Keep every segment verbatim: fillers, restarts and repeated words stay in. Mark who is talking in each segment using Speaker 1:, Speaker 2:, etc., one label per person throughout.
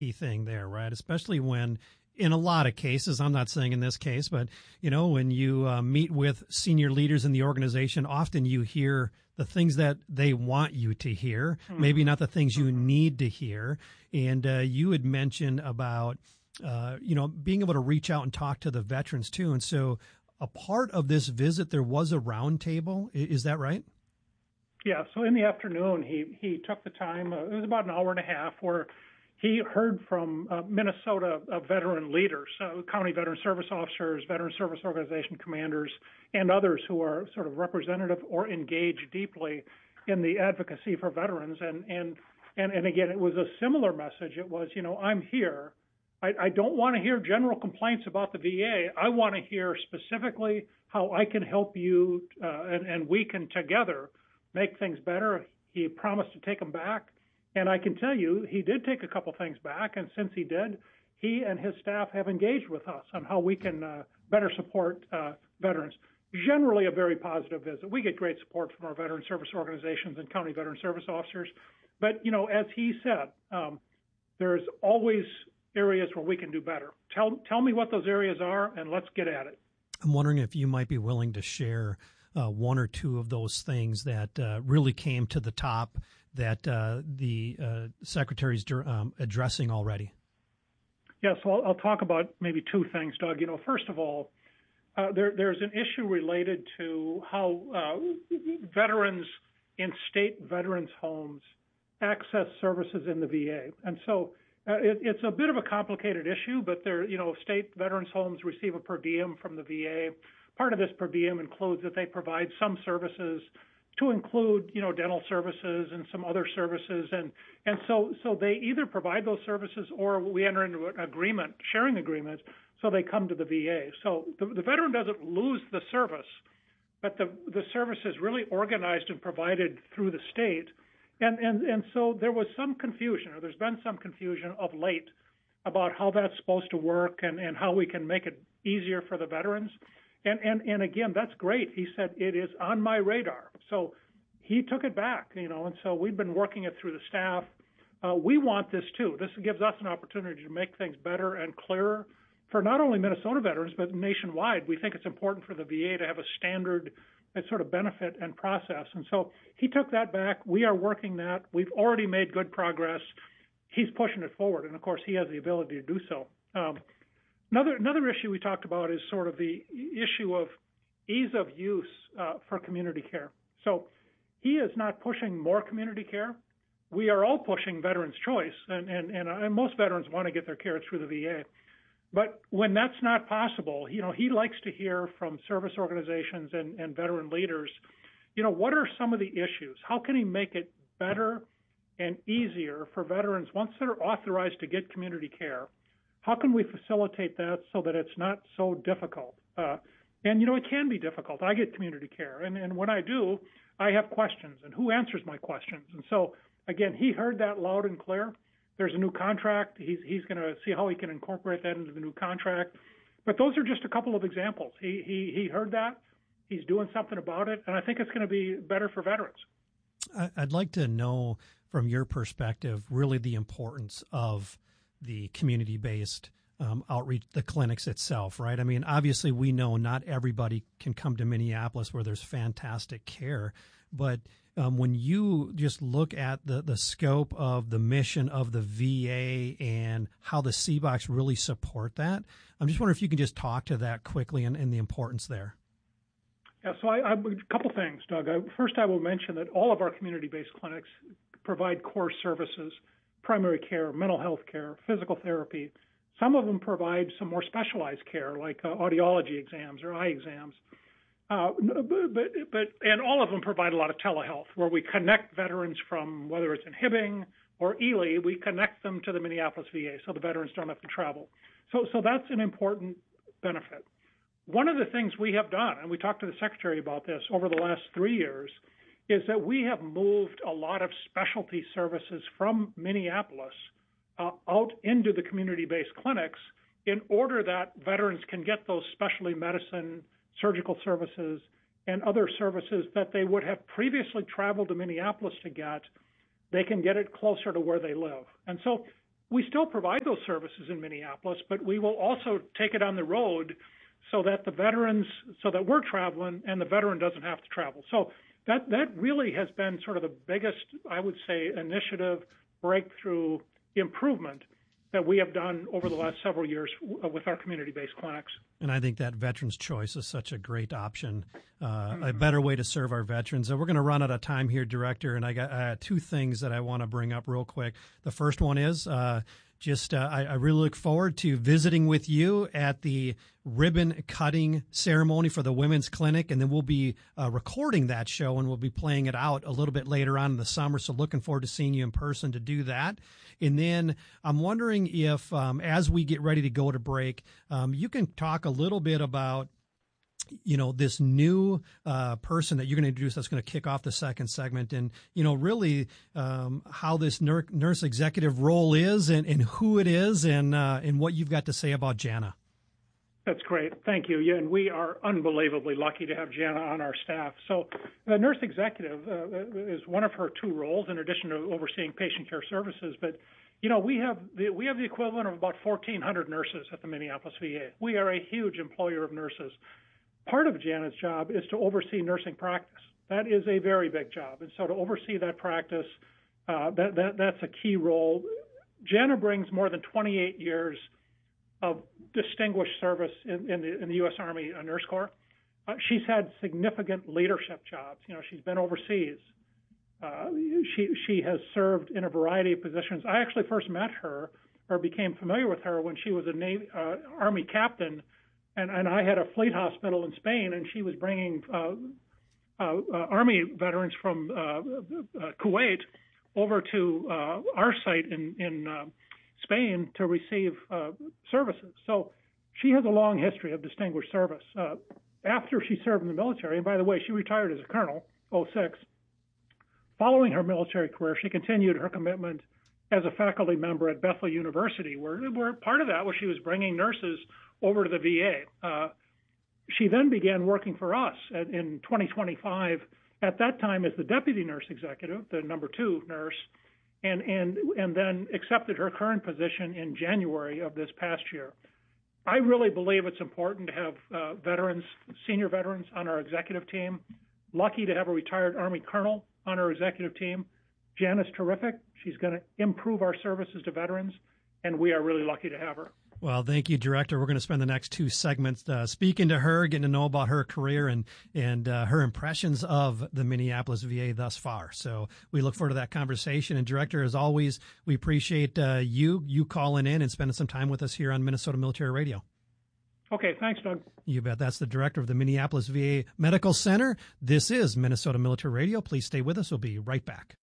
Speaker 1: key thing there, right? Especially when, in a lot of cases, I'm not saying in this case, but, you know, when you uh, meet with senior leaders in the organization, often you hear the things that they want you to hear, mm-hmm. maybe not the things you mm-hmm. need to hear. And uh, you had mentioned about, uh, you know, being able to reach out and talk to the veterans too. And so a part of this visit, there was a roundtable. Is that right?
Speaker 2: Yeah. So in the afternoon, he, he took the time, uh, it was about an hour and a half, where he heard from uh, Minnesota uh, veteran leaders, uh, county veteran service officers, veteran service organization commanders, and others who are sort of representative or engaged deeply in the advocacy for veterans. And and and, and again, it was a similar message. It was, you know, I'm here. I, I don't want to hear general complaints about the V A. I want to hear specifically how I can help you, uh, and, and we can together make things better. He promised to take them back. And I can tell you, he did take a couple things back, and since he did, he and his staff have engaged with us on how we can uh, better support uh, veterans. Generally a very positive visit. We get great support from our veteran service organizations and county veteran service officers. But, you know, as he said, um, there's always areas where we can do better. Tell, tell me what those areas are, and let's get at it.
Speaker 1: I'm wondering if you might be willing to share uh, one or two of those things that uh, really came to the top that uh, the uh, Secretary's um, addressing already?
Speaker 2: Yeah, so I'll, I'll talk about maybe two things, Doug. You know, first of all, uh, there, there's an issue related to how uh, veterans in state veterans' homes access services in the V A. And so uh, it, it's a bit of a complicated issue, but there, you know, state veterans' homes receive a per diem from the V A. Part of this per diem includes that they provide some services to include, you know, dental services and some other services. And, and so, so they either provide those services or we enter into an agreement, sharing agreement, so they come to the V A. So the, the veteran doesn't lose the service, but the, the service is really organized and provided through the state. And, and, and so there was some confusion, or there's been some confusion of late about how that's supposed to work and, and how we can make it easier for the veterans. And, and, and again, that's great. He said, it is on my radar. So he took it back, you know, and so we've been working it through the staff. Uh, we want this too. This gives us an opportunity to make things better and clearer for not only Minnesota veterans, but nationwide. We think it's important for the V A to have a standard that sort of benefit and process. And so he took that back. We are working that. We've already made good progress. He's pushing it forward. And of course, he has the ability to do so. Um, Another another issue we talked about is sort of the issue of ease of use uh, for community care. So he is not pushing more community care. We are all pushing veterans' choice, and, and, and, and most veterans want to get their care through the V A. But when that's not possible, you know, he likes to hear from service organizations and, and veteran leaders, you know, what are some of the issues? How can he make it better and easier for veterans once they're authorized to get community care? How can we facilitate that so that it's not so difficult? Uh, and, you know, it can be difficult. I get community care, and, and when I do, I have questions, and who answers my questions? And so, again, he heard that loud and clear. There's a new contract. He's, he's going to see how he can incorporate that into the new contract. But those are just a couple of examples. He, he, he heard that. He's doing something about it, and I think it's going to be better for veterans.
Speaker 1: I'd like to know, from your perspective, really the importance of the community-based um, outreach, the clinics itself, right? I mean, obviously we know not everybody can come to Minneapolis where there's fantastic care, but um, when you just look at the, the scope of the mission of the V A and how the C BOCs really support that, I'm just wondering if you can just talk to that quickly and, and the importance there.
Speaker 2: Yeah, so I, I, a couple things, Doug. I, first, I will mention that all of our community-based clinics provide core services: primary care, mental health care, physical therapy. Some of them provide some more specialized care, like uh, audiology exams or eye exams. Uh, but, but, but, and all of them provide a lot of telehealth, where we connect veterans from, whether it's in Hibbing or Ely, we connect them to the Minneapolis V A, so the veterans don't have to travel. So, so that's an important benefit. One of the things we have done, and we talked to the Secretary about this over the last three years, is that we have moved a lot of specialty services from Minneapolis uh, out into the community-based clinics in order that veterans can get those specialty medicine, surgical services, and other services that they would have previously traveled to Minneapolis to get. They can get it closer to where they live. And so we still provide those services in Minneapolis, but we will also take it on the road so that the veterans, so that we're traveling and the veteran doesn't have to travel. So that that really has been sort of the biggest, I would say, initiative, breakthrough, improvement that we have done over the last several years with our community-based clinics. And
Speaker 1: I think that Veterans Choice is such a great option, uh, mm-hmm. a better way to serve our veterans. And we're going to run out of time here, Director, and I got uh, two things that I want to bring up real quick. The first one is uh, just uh, I, I really look forward to visiting with you at the ribbon cutting ceremony for the Women's Clinic, and then we'll be uh, recording that show, and we'll be playing it out a little bit later on in the summer, so looking forward to seeing you in person to do that. And then I'm wondering if, um, as we get ready to go to break, um, you can talk a little bit about, you know, this new uh, person that you're going to introduce that's going to kick off the second segment, and, you know, really um, how this ner- nurse executive role is, and, and who it is, and uh, and what you've got to say about Jana.
Speaker 2: That's great. Thank you. Yeah, and we are unbelievably lucky to have Jana on our staff. So the nurse executive uh, is one of her two roles in addition to overseeing patient care services. But, you know, we have the, we have the equivalent of about fourteen hundred nurses at the Minneapolis V A. We are a huge employer of nurses. Part of Jana's job is to oversee nursing practice. That is a very big job. And so to oversee that practice, uh, that, that that's a key role. Jana brings more than twenty-eight years of distinguished service in, in, the, in the U S Army Nurse Corps. Uh, she's had significant leadership jobs. You know, she's been overseas. Uh, she she has served in a variety of positions. I actually first met her or became familiar with her when she was a Navy, uh, Army captain, and, and I had a fleet hospital in Spain, and she was bringing uh, uh, uh, Army veterans from uh, uh, Kuwait over to uh, our site in, in uh, Spain to receive uh, services. So she has a long history of distinguished service. Uh, after she served in the military, and by the way, she retired as a colonel, oh six, following her military career, she continued her commitment as a faculty member at Bethel University, where, where part of that was she was bringing nurses over to the V A. Uh, she then began working for us at, in twenty twenty-five, at that time as the deputy nurse executive, the number two nurse, and and and then accepted her current position in January of this past year. I really believe it's important to have uh, veterans, senior veterans on our executive team. Lucky to have a retired Army colonel on our executive team. Jana's terrific. She's going to improve our services to veterans, and we are really lucky to have her.
Speaker 1: Well, thank you, Director. We're going to spend the next two segments uh, speaking to her, getting to know about her career and and uh, her impressions of the Minneapolis V A thus far. So we look forward to that conversation. And, Director, as always, we appreciate uh, you you calling in and spending some time with us here on Minnesota Military Radio.
Speaker 2: Okay, thanks, Doug.
Speaker 1: You bet. That's the Director of the Minneapolis V A Medical Center. This is Minnesota Military Radio. Please stay with us. We'll be right back.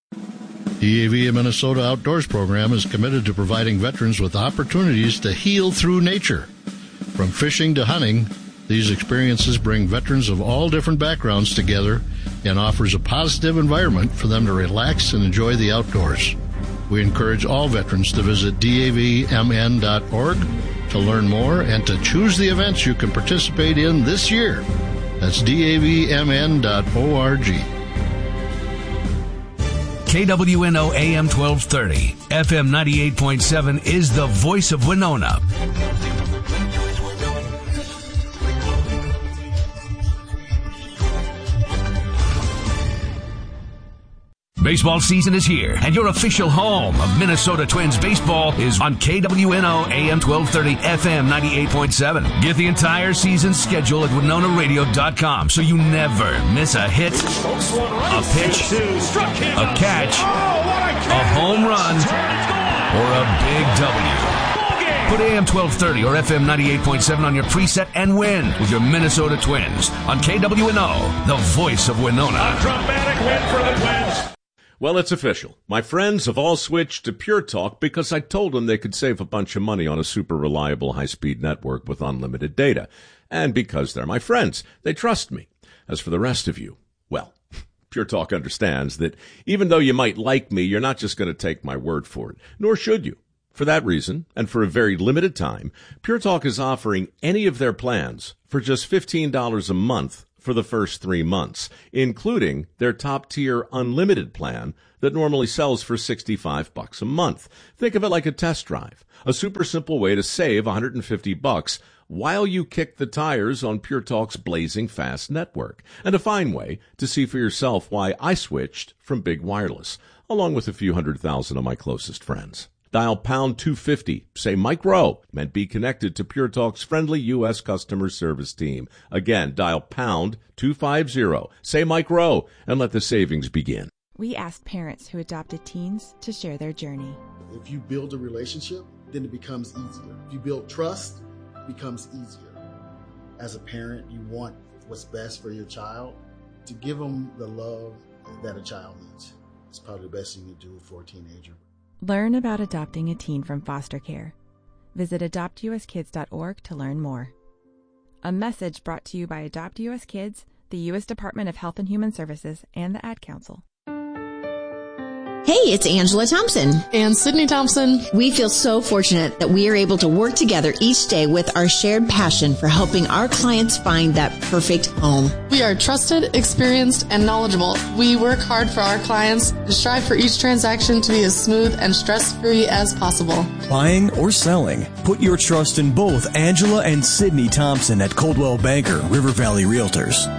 Speaker 3: D A V Minnesota Outdoors Program is committed to providing veterans with opportunities to heal through nature. From fishing to hunting, these experiences bring veterans of all different backgrounds together and offers a positive environment for them to relax and enjoy the outdoors. We encourage all veterans to visit D A V M N dot org to learn more and to choose the events you can participate in this year. That's D A V M N dot org.
Speaker 4: K W N O A M twelve thirty, F M ninety-eight point seven is the voice of Winona. Baseball season is here, and your official home of Minnesota Twins baseball is on K W N O A M twelve thirty, F M ninety-eight point seven. Get the entire season schedule at winona radio dot com so you never miss a hit, a pitch, a catch, a home run, or a big W. Put A M twelve thirty or F M ninety-eight point seven on your preset and win with your Minnesota Twins on K W N O, the voice of Winona.
Speaker 5: A dramatic win for the Twins. Well, it's official. My friends have all switched to Pure Talk because I told them they could save a bunch of money on a super reliable high-speed network with unlimited data. And because they're my friends, they trust me. As for the rest of you, well, Pure Talk understands that even though you might like me, you're not just going to take my word for it, nor should you. For that reason, and for a very limited time, Pure Talk is offering any of their plans for just fifteen dollars a month for the first three months, including their top-tier unlimited plan that normally sells for sixty-five bucks a month. Think of it like a test drive, a super simple way to save one hundred fifty bucks while you kick the tires on Pure Talk's blazing fast network, and a fine way to see for yourself why I switched from Big Wireless, along with a few hundred thousand of my closest friends. Dial pound two fifty, say Mike Rowe, and be connected to Pure Talk's friendly U S customer service team. Again, dial pound two fifty, say Mike Rowe, and let the savings begin.
Speaker 6: We asked parents who adopted teens to share their journey.
Speaker 7: If you build a relationship, then it becomes easier. If you build trust, it becomes easier. As a parent, you want what's best for your child. To give them the love that a child needs, it's probably the best thing you do for a teenager.
Speaker 6: Learn about adopting a teen from foster care. Visit adopt u s kids dot org to learn more. A message brought to you by Adopt U S Kids, the U S Department of Health and Human Services, and the Ad Council.
Speaker 8: Hey, it's Angela Thompson.
Speaker 9: And Sydney Thompson.
Speaker 8: We feel so fortunate that we are able to work together each day with our shared passion for helping our clients find that perfect home.
Speaker 9: We are trusted, experienced, and knowledgeable. We work hard for our clients and strive for each transaction to be as smooth and stress-free as possible.
Speaker 10: Buying or selling, put your trust in both Angela and Sydney Thompson at Coldwell Banker, River Valley Realtors.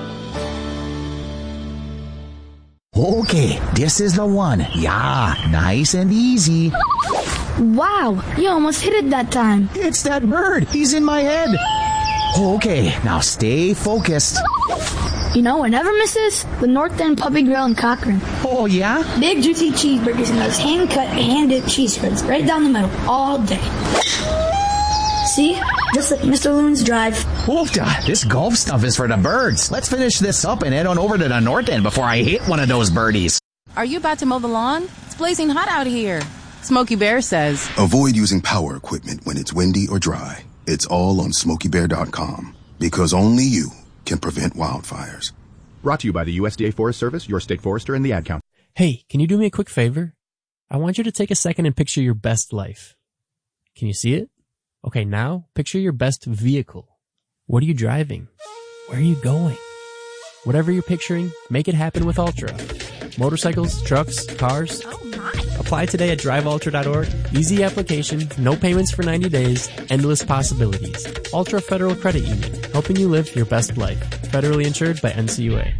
Speaker 11: Okay, this is the one. Yeah, nice and easy.
Speaker 12: Wow, you almost hit it that time.
Speaker 11: It's that bird. He's in my head. Okay, now stay focused.
Speaker 12: You know what never misses? The North End Puppy Grill in Cochrane.
Speaker 11: Oh, yeah?
Speaker 12: Big, juicy cheeseburgers and those hand-cut, hand-dipped cheese spreads right down the middle all day. See? Just like Mister Loon's Drive.
Speaker 11: Oofda, this golf stuff is for the birds. Let's finish this up and head on over to the North End before I hit one of those birdies.
Speaker 13: Are you about to mow the lawn? It's blazing hot out here. Smokey Bear says,
Speaker 14: avoid using power equipment when it's windy or dry. It's all on smokey bear dot com, because only you can prevent wildfires.
Speaker 15: Brought to you by the U S D A Forest Service, your state forester, and the Ad Council.
Speaker 16: Hey, can you do me a quick favor? I want you to take a second and picture your best life. Can you see it? Okay, now picture your best vehicle. What are you driving? Where are you going? Whatever you're picturing, make it happen with Ultra. Motorcycles, trucks, cars.
Speaker 17: Oh my.
Speaker 16: Apply today at drive ultra dot org. Easy application, no payments for ninety days, endless possibilities. Ultra Federal Credit Union, helping you live your best life. Federally insured by N C U A.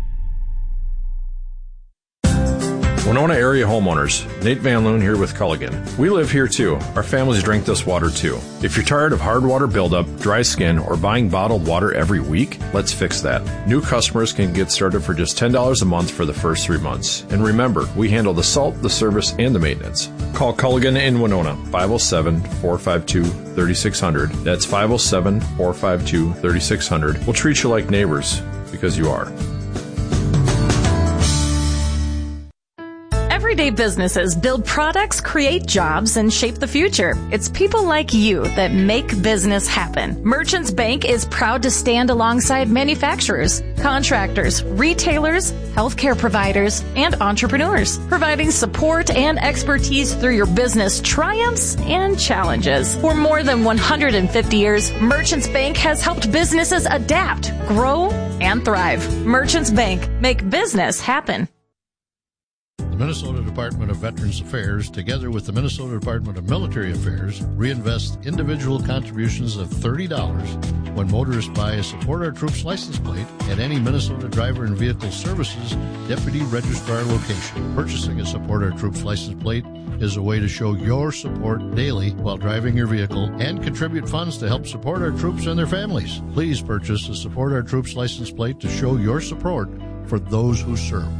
Speaker 18: Winona area homeowners, Nate Van Loon here with Culligan. We live here too. Our families drink this water too. If you're tired of hard water buildup, dry skin, or buying bottled water every week, let's fix that. New customers can get started for just ten dollars a month for the first three months. And remember, we handle the salt, the service, and the maintenance. Call Culligan in Winona, five oh seven, four five two, three six zero zero. That's five oh seven, four five two, three six zero zero. We'll treat you like neighbors, because you are.
Speaker 17: Everyday businesses build products, create jobs, and shape the future. It's people like you that make business happen. Merchants Bank is proud to stand alongside manufacturers, contractors, retailers, healthcare providers, and entrepreneurs, providing support and expertise through your business triumphs and challenges. For more than one hundred fifty years, Merchants Bank has helped businesses adapt, grow, and thrive. Merchants Bank, make business happen.
Speaker 3: The Minnesota Department of Veterans Affairs, together with the Minnesota Department of Military Affairs, reinvest individual contributions of thirty dollars when motorists buy a Support Our Troops license plate at any Minnesota Driver and Vehicle Services Deputy Registrar location. Purchasing a Support Our Troops license plate is a way to show your support daily while driving your vehicle and contribute funds to help support our troops and their families. Please purchase a Support Our Troops license plate to show your support for those who serve.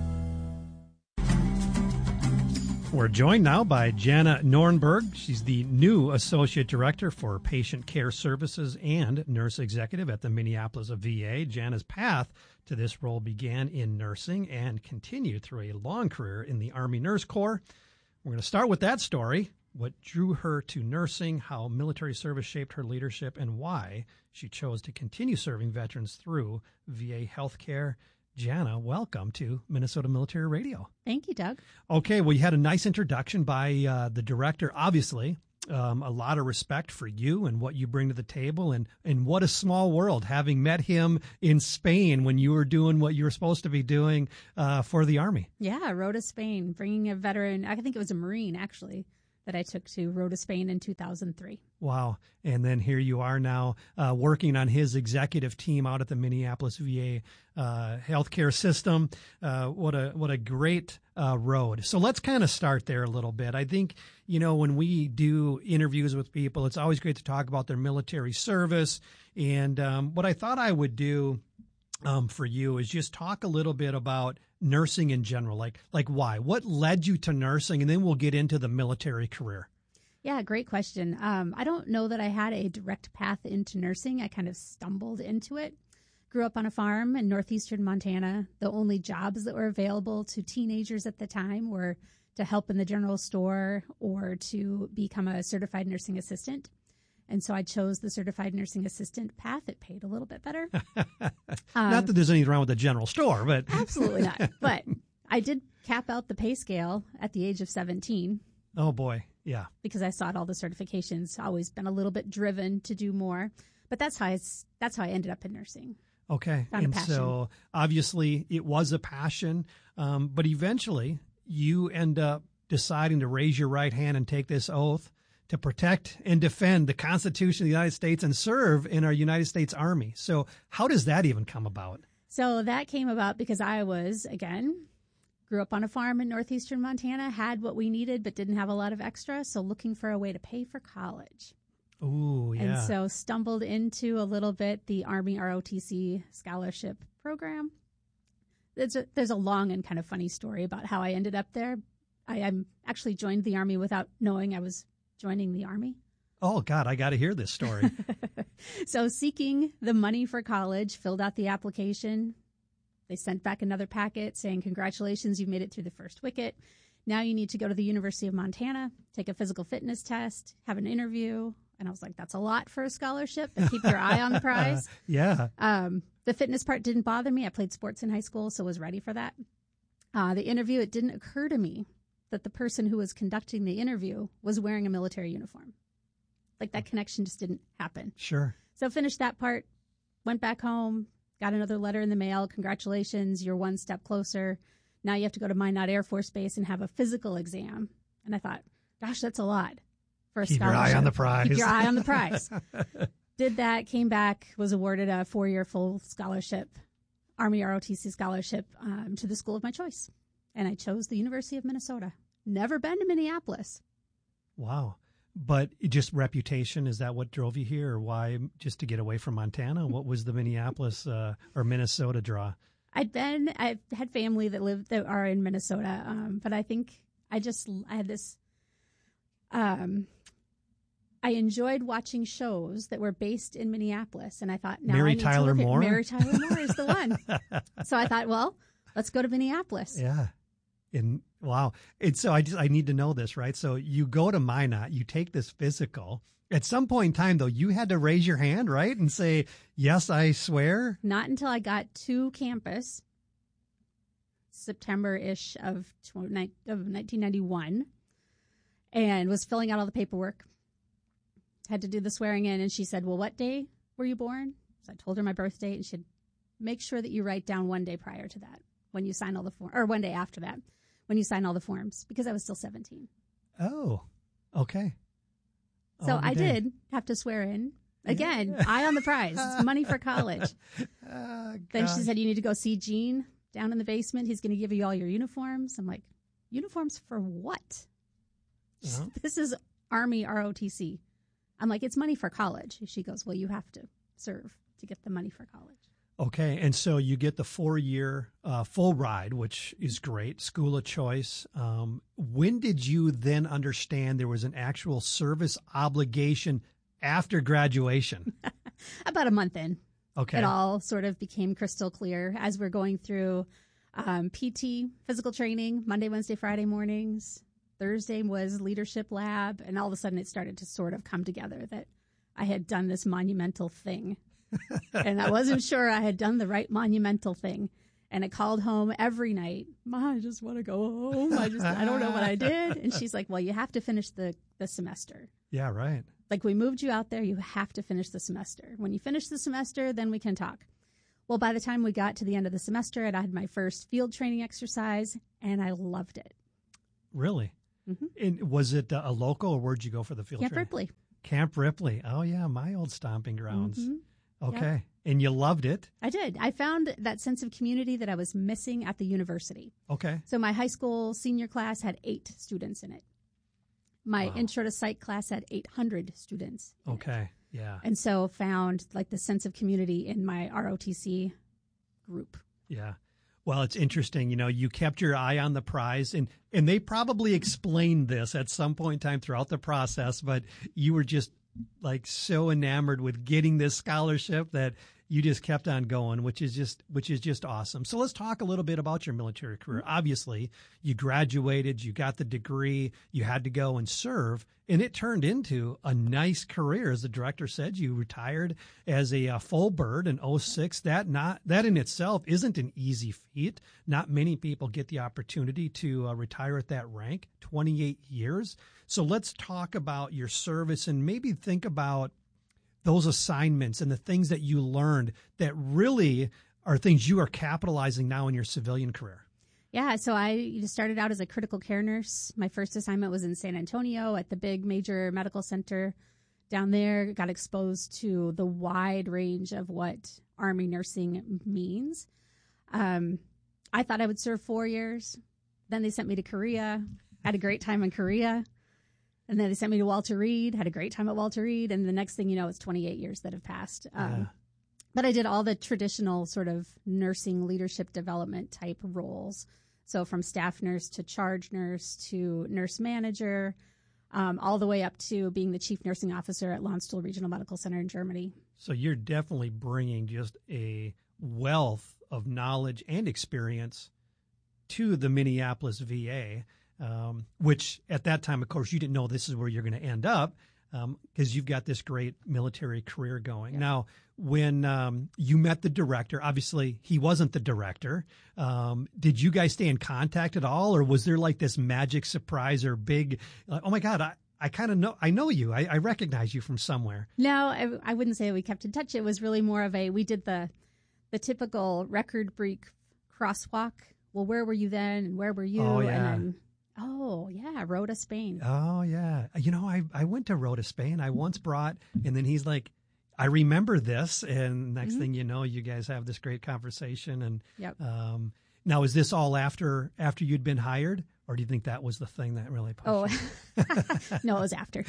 Speaker 1: We're joined now by Jana Nornberg. She's the new Associate Director for Patient Care Services and Nurse Executive at the Minneapolis V A. Jana's path to this role began in nursing and continued through a long career in the Army Nurse Corps. We're going to start with that story, what drew her to nursing, how military service shaped her leadership, and why she chose to continue serving veterans through V A healthcare. Jana, welcome to Minnesota Military Radio.
Speaker 19: Thank you, Doug.
Speaker 1: Okay, well, you had a nice introduction by uh, the director, obviously, um, a lot of respect for you and what you bring to the table. And, and what a small world, having met him in Spain when you were doing what you were supposed to be doing uh, for the Army.
Speaker 19: Yeah, Rota, Spain, bringing a veteran, I think it was a Marine, actually, that I took to Rota, Spain in two thousand three.
Speaker 1: Wow. And then here you are now uh, working on his executive team out at the Minneapolis V A uh, healthcare system. Uh, what a what a great uh, road. So let's kind of start there a little bit. I think, you know, when we do interviews with people, it's always great to talk about their military service. And um, what I thought I would do um, for you is just talk a little bit about nursing in general, like like why? What led you to nursing? And then we'll get into the military career.
Speaker 19: Yeah, great question. Um, I don't know that I had a direct path into nursing. I kind of stumbled into it. Grew up on a farm in northeastern Montana. The only jobs that were available to teenagers at the time were to help in the general store or to become a certified nursing assistant. And so I chose the certified nursing assistant path. It paid a little bit better. um,
Speaker 1: not that there's anything wrong with the general store, but
Speaker 19: absolutely not. But I did cap out the pay scale at the age of seventeen.
Speaker 1: Oh, boy. Yeah.
Speaker 19: Because I sought all the certifications. Always been a little bit driven to do more. But that's how I, that's how I ended up in nursing.
Speaker 1: Okay.
Speaker 19: Found
Speaker 1: and
Speaker 19: a passion.
Speaker 1: So obviously it was a passion, um, but eventually you end up deciding to raise your right hand and take this oath to protect and defend the Constitution of the United States and serve in our United States Army. So how does that even come about?
Speaker 19: So that came about because I was, again, grew up on a farm in northeastern Montana, had what we needed, but didn't have a lot of extra. So looking for a way to pay for college.
Speaker 1: Ooh, yeah.
Speaker 19: And so stumbled into a little bit the Army R O T C scholarship program. There's a, there's a long and kind of funny story about how I ended up there. I I'm actually joined the Army without knowing I was joining the Army.
Speaker 1: Oh, God, I got to hear this story.
Speaker 19: So seeking the money for college, filled out the application. They sent back another packet saying, congratulations, you've made it through the first wicket. Now you need to go to the University of Montana, take a physical fitness test, have an interview. And I was like, that's a lot for a scholarship, but keep your eye on the prize.
Speaker 1: Yeah.
Speaker 19: Um, the fitness part didn't bother me. I played sports in high school, so was ready for that. Uh, the interview, it didn't occur to me that the person who was conducting the interview was wearing a military uniform. Like that connection just didn't happen.
Speaker 1: Sure.
Speaker 19: So finished that part, went back home, got another letter in the mail. Congratulations, you're one step closer. Now you have to go to Minot Air Force Base and have a physical exam. And I thought, gosh, that's a lot for a
Speaker 1: Keep
Speaker 19: scholarship.
Speaker 1: your eye on the prize.
Speaker 19: Keep your eye on the prize. Did that, came back, was awarded a four-year full scholarship, Army R O T C scholarship um, to the school of my choice. And I chose the University of Minnesota. Never been to Minneapolis.
Speaker 1: Wow. But just reputation, is that what drove you here, or why just to get away from Montana? What was the Minneapolis uh, or Minnesota draw?
Speaker 19: I'd been, I had family that lived, that are in Minnesota. Um, but I think I just, I had this, um, I enjoyed watching shows that were based in Minneapolis. And I thought, now
Speaker 1: Mary
Speaker 19: I need
Speaker 1: Tyler
Speaker 19: to look
Speaker 1: Moore?
Speaker 19: at Mary Tyler Moore is the one. So I thought, well, let's go to Minneapolis.
Speaker 1: Yeah. And wow. And so I just, I need to know this, right? So you go to Minot, you take this physical. At some point in time, though, you had to raise your hand, right? And say, yes, I swear.
Speaker 19: Not until I got to campus, September-ish of, of nineteen ninety-one, and was filling out all the paperwork. Had to do the swearing in, and she said, well, what day were you born? So I told her my birth date, and she said, make sure that you write down one day prior to that when you sign all the forms, or one day after that when you sign all the forms, because I was still seventeen.
Speaker 1: Oh, okay.
Speaker 19: So
Speaker 1: Oh,
Speaker 19: I
Speaker 1: dang.
Speaker 19: did have to swear in. Again, eye on the prize. It's money for college.
Speaker 1: Oh,
Speaker 19: Then she
Speaker 1: gosh.
Speaker 19: said, you need to go see Gene down in the basement. He's going to give you all your uniforms. I'm like, uniforms for what? She said, this is Army R O T C. I'm like, it's money for college. She goes, well, you have to serve to get the money for college.
Speaker 1: Okay, and so you get the four-year uh, full ride, which is great, school of choice. Um, when did you then understand there was an actual service obligation after graduation?
Speaker 19: About a month in.
Speaker 1: Okay.
Speaker 19: It all sort of became crystal clear as we're going through um, P T, physical training, Monday, Wednesday, Friday mornings. Thursday was leadership lab, and all of a sudden it started to sort of come together that I had done this monumental thing. And I wasn't sure I had done the right monumental thing. And I called home every night. Mom, I just want to go home. I just, I don't know what I did. And she's like, well, you have to finish the, the semester.
Speaker 1: Yeah, right.
Speaker 19: Like, we moved you out there, you have to finish the semester. When you finish the semester, then we can talk. Well, by the time we got to the end of the semester, I had my first field training exercise, and I loved it.
Speaker 1: Really?
Speaker 19: Mm-hmm.
Speaker 1: And was it a local, or where'd you go for the field
Speaker 19: Camp
Speaker 1: training?
Speaker 19: Ripley.
Speaker 1: Camp Ripley. Oh, yeah, my old stomping grounds.
Speaker 19: Mm-hmm.
Speaker 1: Okay.
Speaker 19: Yeah.
Speaker 1: And you loved it?
Speaker 19: I did. I found that sense of community that I was missing at the university.
Speaker 1: Okay.
Speaker 19: So my high school senior class had eight students in it. My
Speaker 1: wow.
Speaker 19: intro to psych class had eight hundred students.
Speaker 1: Okay. Yeah.
Speaker 19: And so found like the sense of community in my R O T C group.
Speaker 1: Yeah. Well, it's interesting. You know, you kept your eye on the prize, and, and they probably explained this at some point in time throughout the process, but you were just like so enamored with getting this scholarship that you just kept on going, which is just which is just awesome. So let's talk a little bit about your military career. Obviously, you graduated, you got the degree, you had to go and serve, and it turned into a nice career. As the director said, you retired as a, a full bird in oh six. That not that in itself isn't an easy feat. Not many people get the opportunity to uh, retire at that rank, twenty-eight years. So let's talk about your service and maybe think about those assignments and the things that you learned that really are things you are capitalizing now in your civilian career.
Speaker 19: Yeah, so I started out as a critical care nurse. My first assignment was in San Antonio at the big major medical center down there. Got exposed to the wide range of what Army nursing means. Um, I thought I would serve four years. Then they sent me to Korea. Had a great time in Korea. And then they sent me to Walter Reed, had a great time at Walter Reed. And the next thing you know, it's twenty-eight years that have passed. Um,
Speaker 1: Yeah.
Speaker 19: But I did all the traditional sort of nursing leadership development type roles. So from staff nurse to charge nurse to nurse manager, um, all the way up to being the chief nursing officer at Landstuhl Regional Medical Center in Germany.
Speaker 1: So you're definitely bringing just a wealth of knowledge and experience to the Minneapolis V A. Um, which at that time, of course, you didn't know this is where you're going to end up because um, you've got this great military career going. Yeah. Now, when um, you met the director, obviously he wasn't the director. Um, did you guys stay in contact at all, or was there like this magic surprise or big, like, oh my God, I, I kind of know, I know you, I, I recognize you from somewhere?
Speaker 19: No, I, I wouldn't say we kept in touch. It was really more of a, we did the, the typical record break crosswalk. Well, where were you then? And where were you?
Speaker 1: Oh, yeah.
Speaker 19: And then, oh, yeah, Rota, Spain.
Speaker 1: Oh, yeah. You know, I I went to Rota, Spain. I once brought, and then he's like, I remember this. And next mm-hmm. thing you know, you guys have this great conversation. And
Speaker 19: yep.
Speaker 1: um, now, is this all after after you'd been hired? Or do you think that was the thing that really pushed
Speaker 19: Oh,
Speaker 1: you?
Speaker 19: No, it was after.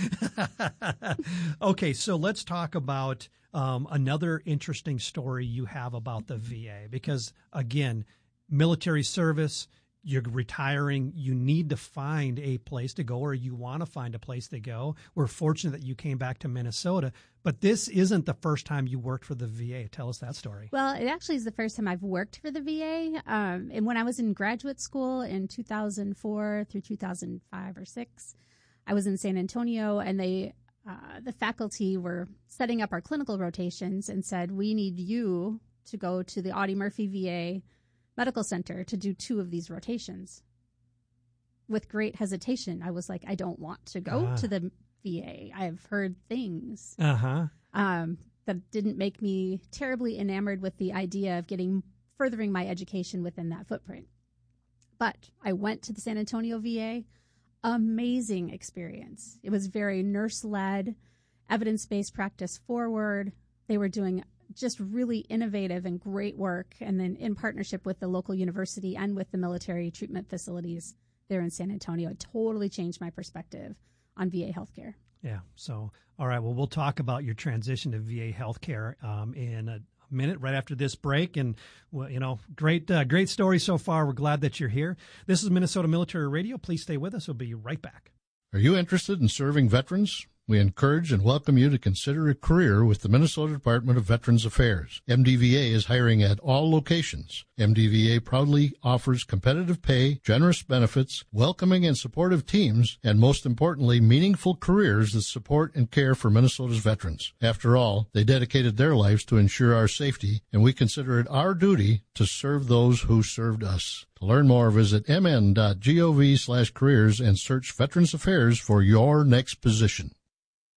Speaker 1: Okay, so let's talk about um, another interesting story you have about the V A. Because, again, military service, you're retiring, you need to find a place to go, or you want to find a place to go. We're fortunate that you came back to Minnesota, but this isn't the first time you worked for the V A. Tell us that story.
Speaker 19: Well, it actually is the first time I've worked for the V A. Um, and when I was in graduate school in two thousand four through two thousand five or six, I was in San Antonio, and they, uh, the faculty were setting up our clinical rotations and said, we need you to go to the Audie Murphy V A Medical Center to do two of these rotations. With great hesitation, I was like, I don't want to go
Speaker 1: Ah.
Speaker 19: to the V A. I've heard things
Speaker 1: Uh-huh.
Speaker 19: um, that didn't make me terribly enamored with the idea of getting furthering my education within that footprint. But I went to the San Antonio V A. Amazing experience. It was very nurse-led, evidence-based practice forward. They were doing just really innovative and great work, and then in partnership with the local university and with the military treatment facilities there in San Antonio. It totally changed my perspective on V A healthcare.
Speaker 1: Yeah. So, all right. Well, we'll talk about your transition to V A healthcare um, in a minute right after this break. And, well, you know, great, uh, great story so far. We're glad that you're here. This is Minnesota Military Radio. Please stay with us. We'll be right back.
Speaker 3: Are you interested in serving veterans? We encourage and welcome you to consider a career with the Minnesota Department of Veterans Affairs. M D V A is hiring at all locations. M D V A proudly offers competitive pay, generous benefits, welcoming and supportive teams, and most importantly, meaningful careers that support and care for Minnesota's veterans. After all, they dedicated their lives to ensure our safety, and we consider it our duty to serve those who served us. To learn more, visit mn dot gov slash careers and search Veterans Affairs for your next position.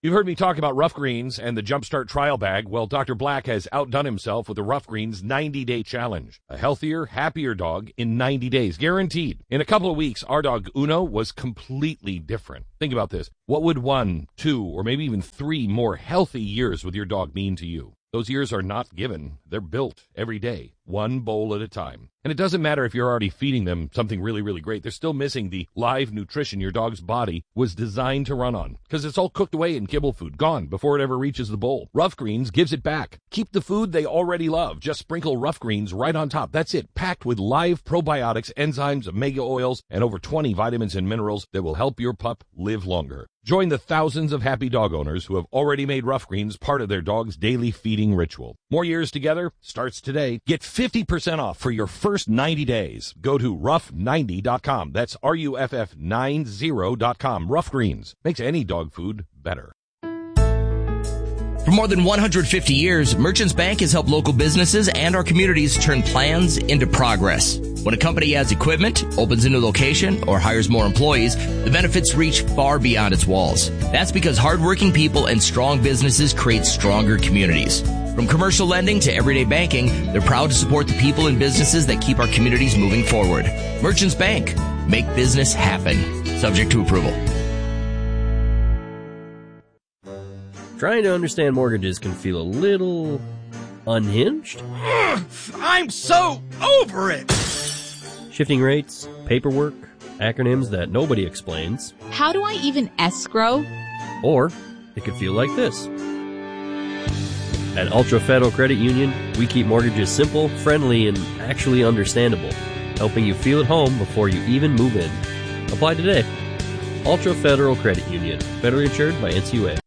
Speaker 20: You've heard me talk about Rough Greens and the Jumpstart Trial Bag. Well, Doctor Black has outdone himself with the Rough Greens ninety-day challenge. A healthier, happier dog in ninety days, guaranteed. In a couple of weeks, our dog Uno was completely different. Think about this. What would one, two, or maybe even three more healthy years with your dog mean to you? Those years are not given. They're built every day, one bowl at a time. And it doesn't matter if you're already feeding them something really, really great. They're still missing the live nutrition your dog's body was designed to run on, because it's all cooked away in kibble food, gone before it ever reaches the bowl. Rough Greens gives it back. Keep the food they already love. Just sprinkle Rough Greens right on top. That's it, packed with live probiotics, enzymes, omega oils, and over twenty vitamins and minerals that will help your pup live longer. Join the thousands of happy dog owners who have already made Rough Greens part of their dog's daily feeding ritual. More years together starts today. Get fifty percent off for your first ninety days. Go to rough ninety dot com. That's R U F F ninety dot com. Rough Greens makes any dog food better.
Speaker 21: For more than one hundred fifty years, Merchants Bank has helped local businesses and our communities turn plans into progress. When a company adds equipment, opens a new location, or hires more employees, the benefits reach far beyond its walls. That's because hardworking people and strong businesses create stronger communities. From commercial lending to everyday banking, they're proud to support the people and businesses that keep our communities moving forward. Merchants Bank. Make business happen. Subject to approval.
Speaker 16: Trying to understand mortgages can feel a little unhinged.
Speaker 22: I'm so over it!
Speaker 16: Shifting rates, paperwork, acronyms that nobody explains.
Speaker 23: How do I even escrow?
Speaker 16: Or it could feel like this. At Ultra Federal Credit Union, we keep mortgages simple, friendly, and actually understandable, helping you feel at home before you even move in. Apply today. Ultra Federal Credit Union, federally insured by N C U A.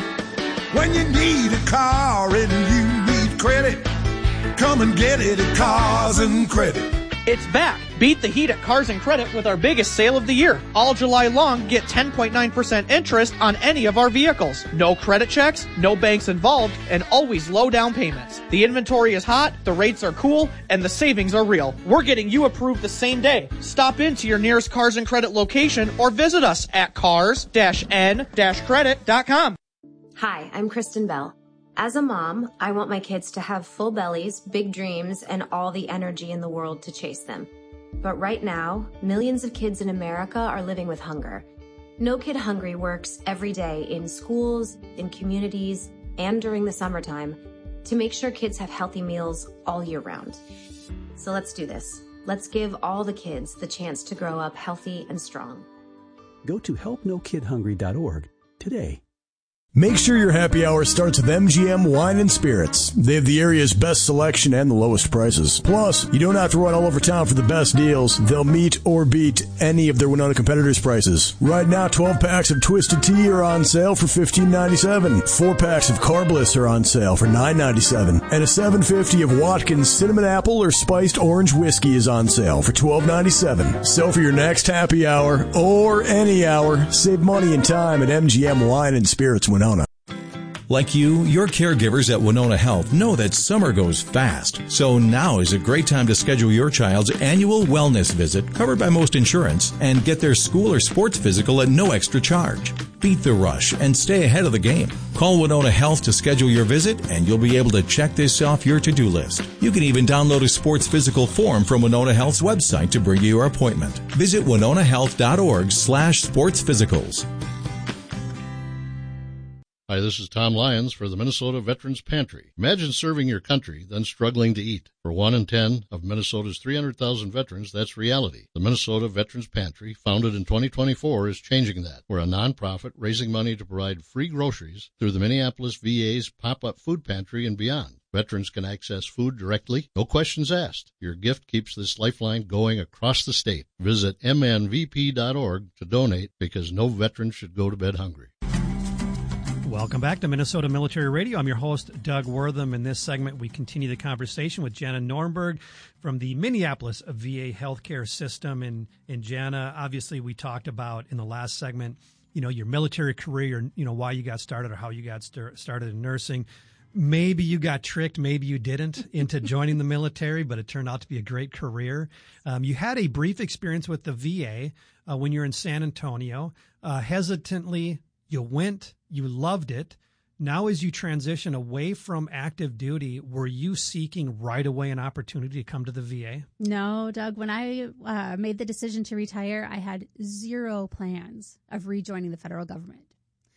Speaker 22: When you need a car and you need credit, come and get it at Cars and Credit.
Speaker 24: It's back. Beat the heat at Cars and Credit with our biggest sale of the year. All July long, get ten point nine percent interest on any of our vehicles. No credit checks, no banks involved, and always low down payments. The inventory is hot, the rates are cool, and the savings are real. We're getting you approved the same day. Stop into your nearest Cars and Credit location or visit us at cars n credit dot com.
Speaker 25: Hi, I'm Kristen Bell. As a mom, I want my kids to have full bellies, big dreams, and all the energy in the world to chase them. But right now, millions of kids in America are living with hunger. No Kid Hungry works every day in schools, in communities, and during the summertime to make sure kids have healthy meals all year round. So let's do this. Let's give all the kids the chance to grow up healthy and strong.
Speaker 26: Go to help no kid hungry dot org today.
Speaker 27: Make sure your happy hour starts with M G M Wine and Spirits. They have the area's best selection and the lowest prices. Plus, you don't have to run all over town for the best deals. They'll meet or beat any of their Winona competitors' prices. Right now, twelve packs of Twisted Tea are on sale for fifteen ninety-seven. Four packs of Carbliss are on sale for nine ninety-seven. And a seven fifty of Watkins Cinnamon Apple or Spiced Orange Whiskey is on sale for twelve ninety-seven. So for your next happy hour, or any hour, save money and time at M G M Wine and Spirits Winona.
Speaker 28: Like you, your caregivers at Winona Health know that summer goes fast. So now is a great time to schedule your child's annual wellness visit, covered by most insurance, and get their school or sports physical at no extra charge. Beat the rush and stay ahead of the game. Call Winona Health to schedule your visit, and you'll be able to check this off your to-do list. You can even download a sports physical form from Winona Health's website to bring you your appointment. Visit winona health dot org slash sports physicals.
Speaker 3: Hi, this is Tom Lyons for the Minnesota Veterans Pantry. Imagine serving your country, then struggling to eat. For one in ten of Minnesota's three hundred thousand veterans, that's reality. The Minnesota Veterans Pantry, founded in twenty twenty-four, is changing that. We're a nonprofit raising money to provide free groceries through the Minneapolis V A's pop-up food pantry and beyond. Veterans can access food directly, no questions asked. Your gift keeps this lifeline going across the state. Visit m n v p dot org to donate, because no veteran should go to bed hungry.
Speaker 1: Welcome back to Minnesota Military Radio. I'm your host, Doug Wortham. In this segment, we continue the conversation with Jana Nornberg from the Minneapolis V A healthcare system. And, and Jana, obviously, we talked about in the last segment, you know, your military career, you know, why you got started or how you got st- started in nursing. Maybe you got tricked, maybe you didn't, into joining the military, but it turned out to be a great career. Um, you had a brief experience with the V A uh, when you were in San Antonio, uh, hesitantly You went, you loved it. Now, as you transition away from active duty, were you seeking right away an opportunity to come to the V A?
Speaker 19: No, Doug. When I uh, made the decision to retire, I had zero plans of rejoining the federal government.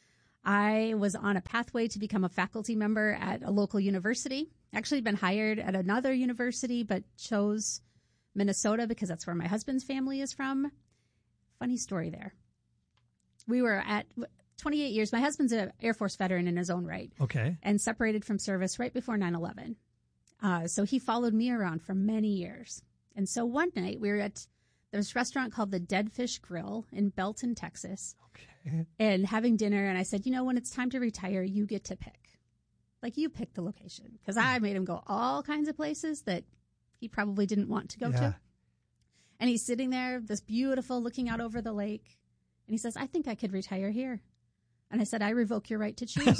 Speaker 19: I was on a pathway to become a faculty member at a local university. Actually, been hired at another university, but chose Minnesota because that's where my husband's family is from. Funny story there. We were at twenty-eight years. My husband's an Air Force veteran in his own right.
Speaker 1: Okay.
Speaker 19: And separated from service right before nine eleven. Uh, so he followed me around for many years. And so one night we were at this restaurant called the Dead Fish Grill in Belton, Texas.
Speaker 1: Okay.
Speaker 19: And having dinner. And I said, you know, when it's time to retire, you get to pick. Like, you pick the location. Because I made him go all kinds of places that he probably didn't want to go
Speaker 1: Yeah.
Speaker 19: to. And he's sitting there, this beautiful, looking out over the lake. And he says, I think I could retire here. And I said, I revoke your right to choose.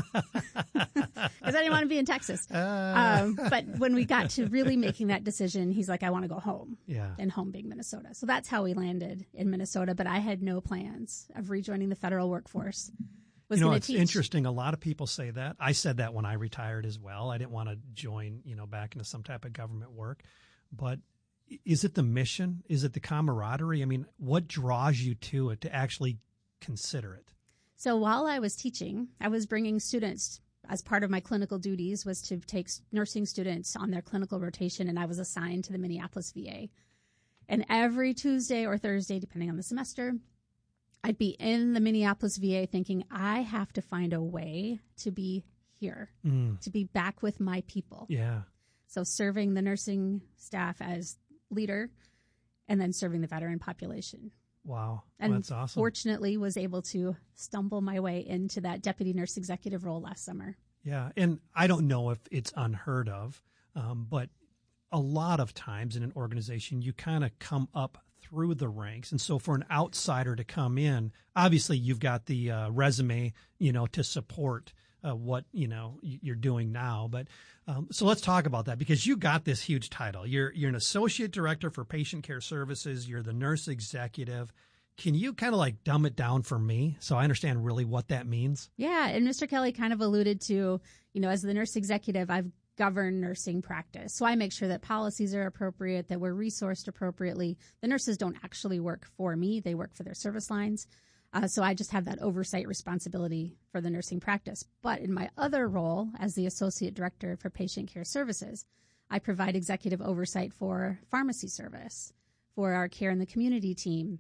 Speaker 19: Because I didn't want to be in Texas.
Speaker 1: Uh.
Speaker 19: Um, but when we got to really making that decision, he's like, I want to go home.
Speaker 1: Yeah.
Speaker 19: And home being Minnesota. So that's how we landed in Minnesota. But I had no plans of rejoining the federal workforce. Was
Speaker 1: you know,
Speaker 19: gonna
Speaker 1: it's
Speaker 19: teach.
Speaker 1: interesting. A lot of people say that. I said that when I retired as well. I didn't want to join, you know, back into some type of government work. But is it the mission? Is it the camaraderie? I mean, what draws you to it to actually consider it?
Speaker 19: So while I was teaching, I was bringing students, as part of my clinical duties was to take nursing students on their clinical rotation, and I was assigned to the Minneapolis V A. And every Tuesday or Thursday, depending on the semester, I'd be in the Minneapolis V A thinking, I have to find a way to be here,
Speaker 1: Mm.
Speaker 19: to be back with my people.
Speaker 1: Yeah.
Speaker 19: So serving the nursing staff as leader and then serving the veteran population.
Speaker 1: Wow.
Speaker 19: And
Speaker 1: That's awesome.
Speaker 19: fortunately was able to stumble my way into that deputy nurse executive role last summer.
Speaker 1: Yeah. And I don't know if it's unheard of, um, but a lot of times in an organization, you kind of come up through the ranks. And so for an outsider to come in, obviously you've got the uh, resume, you know, to support uh, what, you know, you're doing now. But um, so let's talk about that, because you got this huge title. You're, you're an associate director for patient care services. You're the nurse executive. Can you kind of like dumb it down for me so I understand really what that means?
Speaker 19: Yeah. And Mister Kelly kind of alluded to, you know, as the nurse executive, I've governed nursing practice. So I make sure that policies are appropriate, that we're resourced appropriately. The nurses don't actually work for me. They work for their service lines. Uh, so I just have that oversight responsibility for the nursing practice. But in my other role as the Associate Director for Patient Care Services, I provide executive oversight for pharmacy service, for our care in the community team,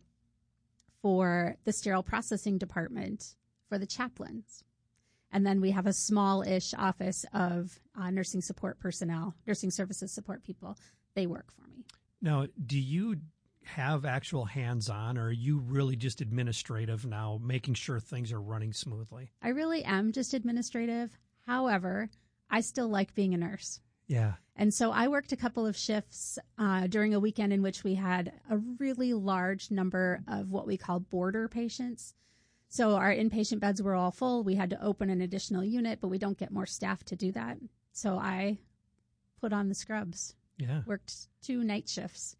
Speaker 19: for the sterile processing department, for the chaplains. And then we have a small-ish office of uh, nursing support personnel, nursing services support people. They work for me.
Speaker 1: Now, do you have actual hands-on, or are you really just administrative now, making sure things are running smoothly?
Speaker 19: I really am just administrative. However, I still like being a nurse.
Speaker 1: Yeah.
Speaker 19: And so I worked a couple of shifts uh, during a weekend in which we had a really large number of what we call border patients. So our inpatient beds were all full. We had to open an additional unit, but we don't get more staff to do that. So I put on the scrubs.
Speaker 1: Yeah.
Speaker 19: Worked two night shifts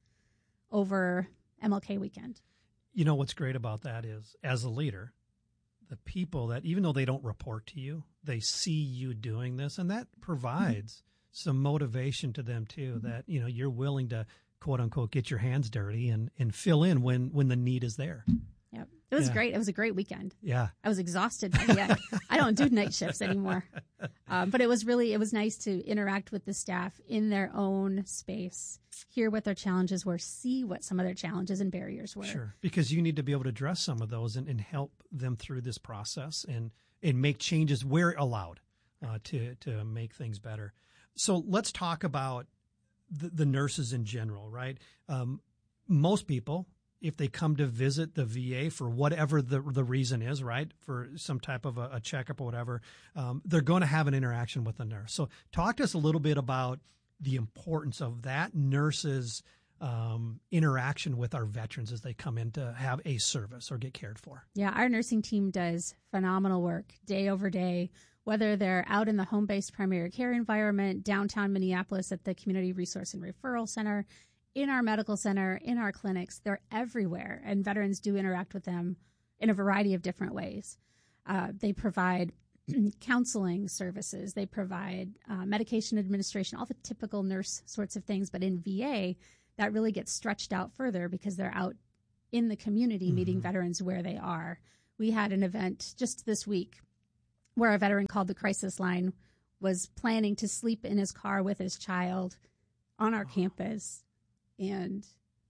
Speaker 19: over M L K weekend.
Speaker 1: You know, what's great about that is, as a leader, the people that, even though they don't report to you, they see you doing this, and that provides mm-hmm. some motivation to them too, mm-hmm. that, you know, you're willing to, quote unquote, get your hands dirty and, and fill in when, when the need is there.
Speaker 19: Yep. It was
Speaker 1: Yeah.
Speaker 19: great. It was a great weekend.
Speaker 1: Yeah.
Speaker 19: I was exhausted by the end. I don't do night shifts anymore. Um, but it was really, it was nice to interact with the staff in their own space, hear what their challenges were, see what some of their challenges and barriers were.
Speaker 1: Sure. Because you need to be able to address some of those and, and help them through this process and, and make changes where allowed uh, to, to make things better. So let's talk about the, the nurses in general, right? Um, most people, if they come to visit the V A for whatever the the reason is, right, for some type of a, a checkup or whatever, um, they're going to have an interaction with a nurse. So talk to us a little bit about the importance of that nurse's um, interaction with our veterans as they come in to have a service or get cared for.
Speaker 19: Yeah, our nursing team does phenomenal work day over day, whether they're out in the home-based primary care environment, downtown Minneapolis at the Community Resource and Referral Center, in our medical center, in our clinics. They're everywhere, and veterans do interact with them in a variety of different ways. Uh, they provide counseling services. They provide uh, medication administration, all the typical nurse sorts of things. But in V A, that really gets stretched out further because they're out in the community mm-hmm. meeting veterans where they are. We had an event just this week where a veteran called the crisis line was planning to sleep in his car with his child on our oh. campus. And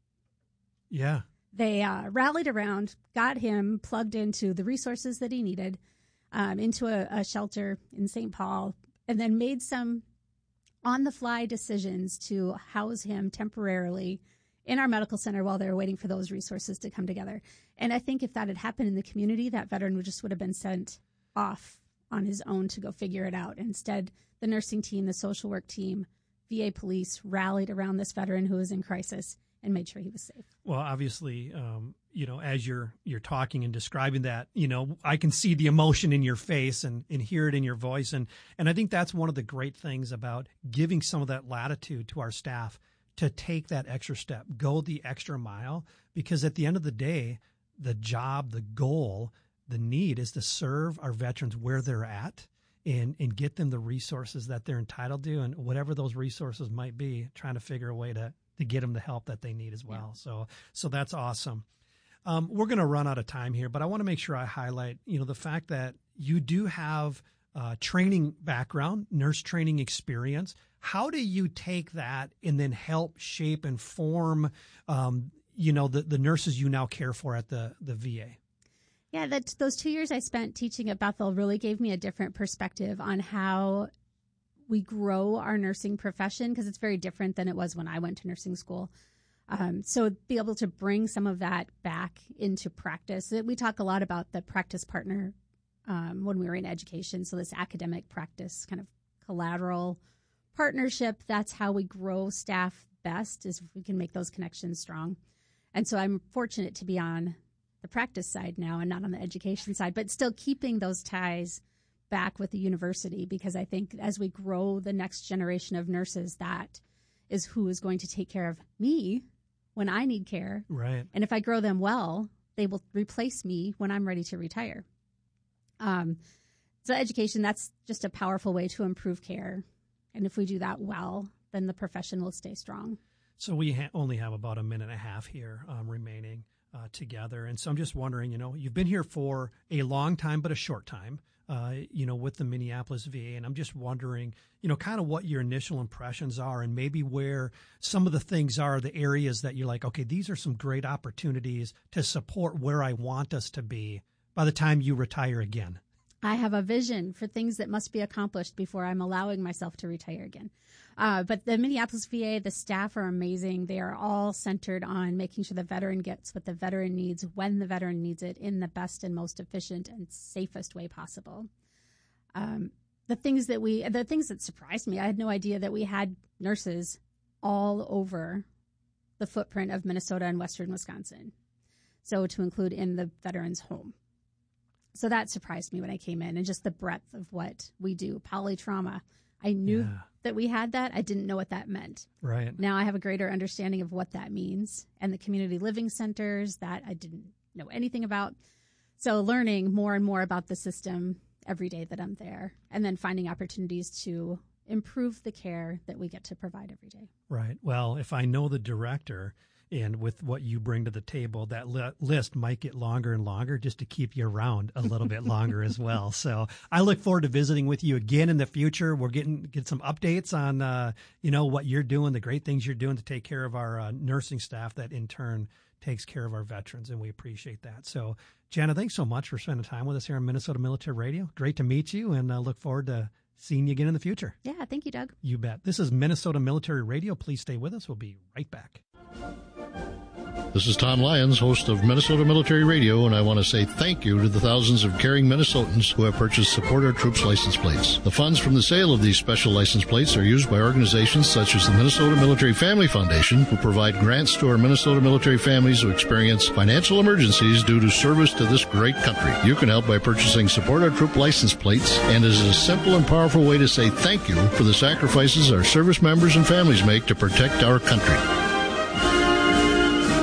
Speaker 1: yeah,
Speaker 19: they uh, rallied around, got him plugged into the resources that he needed, um, into a, a shelter in Saint Paul, and then made some on-the-fly decisions to house him temporarily in our medical center while they were waiting for those resources to come together. And I think if that had happened in the community, that veteran would just would have been sent off on his own to go figure it out. Instead, the nursing team, the social work team, V A police rallied around this veteran who was in crisis and made sure he was safe.
Speaker 1: Well, obviously, um, you know, as you're you're talking and describing that, you know, I can see the emotion in your face and, and hear it in your voice. And, and I think that's one of the great things about giving some of that latitude to our staff to take that extra step, go the extra mile, because at the end of the day, the job, the goal, the need is to serve our veterans where they're at and, and get them the resources that they're entitled to, and whatever those resources might be, trying to figure a way to, to get them the help that they need as well. Yeah. So, so that's awesome. Um, we're going to run out of time here, but I want to make sure I highlight, you know, the fact that you do have uh, training background, nurse training experience. How do you take that and then help shape and form, um, you know, the, the nurses you now care for at the, the V A?
Speaker 19: Yeah, that those two years I spent teaching at Bethel really gave me a different perspective on how we grow our nursing profession, because it's very different than it was when I went to nursing school. Um, so be able to bring some of that back into practice. We talk a lot about the practice partner um, when we were in education. So this academic practice kind of collateral partnership, that's how we grow staff best, is if we can make those connections strong. And so I'm fortunate to be on the practice side now and not on the education side, but still keeping those ties back with the university, because I think as we grow the next generation of nurses, that is who is going to take care of me when I need care.
Speaker 1: Right.
Speaker 19: And if I grow them well, they will replace me when I'm ready to retire. Um, so education, that's just a powerful way to improve care. And if we do that well, then the profession will stay strong.
Speaker 1: So we ha- only have about a minute and a half here um, remaining uh, together. And so I'm just wondering, you know, you've been here for a long time, but a short time, uh, you know, with the Minneapolis V A. And I'm just wondering, you know, kind of what your initial impressions are, and maybe where some of the things are, the areas that you're like, okay, these are some great opportunities to support where I want us to be by the time you retire again.
Speaker 19: I have a vision for things that must be accomplished before I'm allowing myself to retire again. Uh, but the Minneapolis V A, the staff are amazing. They are all centered on making sure the veteran gets what the veteran needs when the veteran needs it in the best and most efficient and safest way possible. Um, the things that we, the things that surprised me, I had no idea that we had nurses all over the footprint of Minnesota and Western Wisconsin. So to include in the veteran's home. So that surprised me when I came in, and just the breadth of what we do. Polytrauma. I knew yeah. that we had that. I didn't know what that meant.
Speaker 1: Right.
Speaker 19: Now I have a greater understanding of what that means, and the community living centers that I didn't know anything about. So learning more and more about the system every day that I'm there, and then finding opportunities to improve the care that we get to provide every day.
Speaker 1: Right. Well, if I know the director, and with what you bring to the table, that li- list might get longer and longer just to keep you around a little bit longer as well. So I look forward to visiting with you again in the future. We're getting get some updates on, uh, you know, what you're doing, the great things you're doing to take care of our uh, nursing staff that in turn takes care of our veterans, and we appreciate that. So, Jana, thanks so much for spending time with us here on Minnesota Military Radio. Great to meet you, and uh, look forward to seeing you again in the future.
Speaker 19: Yeah, thank you, Doug.
Speaker 1: You bet. This is Minnesota Military Radio. Please stay with us. We'll be right back.
Speaker 3: This is Tom Lyons, host of Minnesota Military Radio, and I want to say thank you to the thousands of caring Minnesotans who have purchased Support Our Troops license plates. The funds from the sale of these special license plates are used by organizations such as the Minnesota Military Family Foundation, who provide grants to our Minnesota military families who experience financial emergencies due to service to this great country. You can help by purchasing Support Our Troop license plates, and it is a simple and powerful way to say thank you for the sacrifices our service members and families make to protect our country.